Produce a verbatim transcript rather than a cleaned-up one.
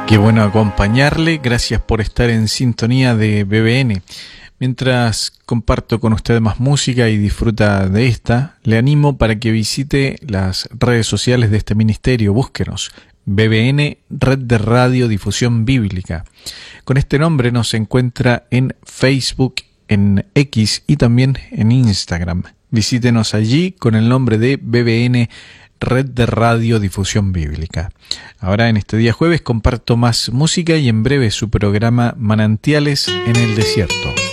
Qué bueno acompañarle, gracias por estar en sintonía de B B N. Mientras comparto con usted más música y disfruta de esta, le animo para que visite las redes sociales de este ministerio. Búsquenos, B B N, Red de Radio Difusión Bíblica. Con este nombre nos encuentra en Facebook, en X y también en Instagram. Visítenos allí con el nombre de B B N, Red de Radio Difusión Bíblica. Ahora en este día jueves comparto más música y en breve su programa Manantiales en el Desierto.